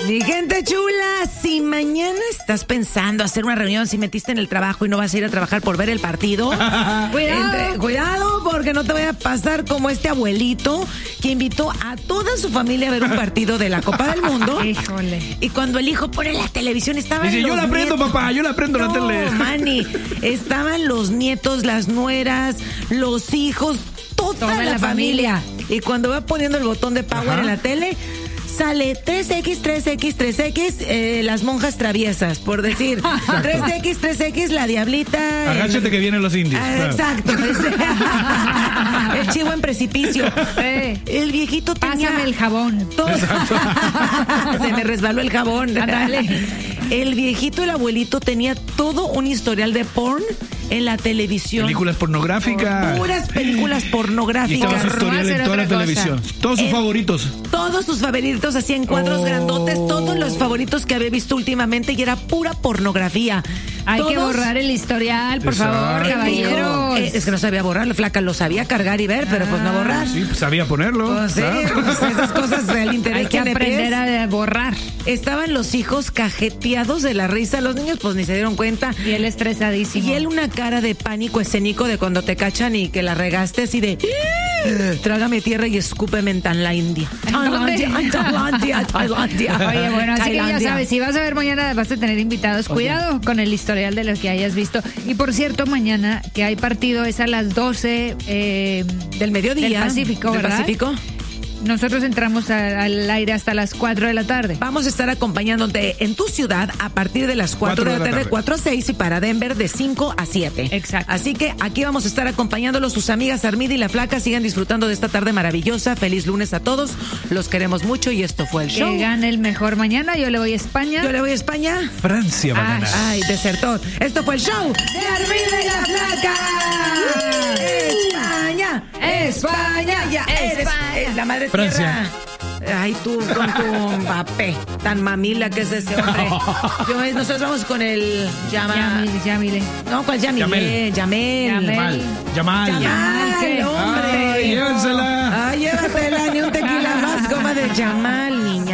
Mi gente chula, si mañana estás pensando hacer una reunión, si metiste en el trabajo y no vas a ir a trabajar por ver el partido, cuidado porque no te vaya a pasar como este abuelito que invitó a toda su familia a ver un partido de la Copa del Mundo. Híjole. Y cuando el hijo pone la televisión estaban dice, los yo la prendo, nietos. papá, yo la prendo la tele. No, Manny, estaban los nietos, las nueras, los hijos, toda la familia. Y cuando va poniendo el botón de power en la tele, sale 3X, 3X, 3X, las monjas traviesas, por decir. 3X, 3X, la diablita. Agáchate que vienen los indios. Exacto. El chivo en precipicio. El viejito tenía... Pásame el jabón. Se me resbaló el jabón. Ándale. El viejito, el abuelito, tenía todo un historial de porn en la televisión. Películas pornográficas. Puras películas Y pornográficas. estaba su historial en toda la televisión. Todos sus favoritos. Todos sus favoritos, hacían cuadros grandotes, todos los favoritos que había visto últimamente y era pura pornografía. Hay que borrar el historial, por favor, caballeros. Es que no sabía borrar, la flaca lo sabía cargar y ver, pero pues no borrar. Sí, pues sabía ponerlo. Pues sí, pues esas cosas del interés Hay que aprender a borrar. Estaban los hijos cajeteados de la risa, los niños pues ni se dieron cuenta. Y él estresadísimo. Y él una cara de pánico escénico de cuando te cachan y que la regaste así de trágame tierra y escúpeme en Tailandia. Tailandia. Oye, bueno, así que ya Tailandia. sabes, si vas a ver mañana vas a tener invitados. Cuidado con el historial de lo que hayas visto. Y por cierto, mañana que hay partido es a las 12 del mediodía. del Pacífico, del ¿verdad? Pacífico. Nosotros entramos al aire hasta las 4 de la tarde. Vamos a estar acompañándote en tu ciudad a partir de las 4 de la tarde, 4 a 6 y para Denver de 5 a 7. Exacto. Así que aquí vamos a estar acompañándolos, sus amigas Armida y La Flaca. Sigan disfrutando de esta tarde maravillosa. Feliz lunes a todos. Los queremos mucho y esto fue el show. Que gane el mejor mañana. Yo le voy a España. Yo le voy a España. Francia va a ganar. Ay, desertor. Esto fue el show de Armida y La Flaca. España. España. Ya eres la madre Francia. tierra. Ay, tú con tu papé tan mamila que es ese hombre. Nosotros vamos con el Yamile. No, ¿cuál Yamil? Yamel. Yamal. Ay, hombre. Ay, llévensela. Ay, llévatela, ni un tequila más, coma de Yamal, niña.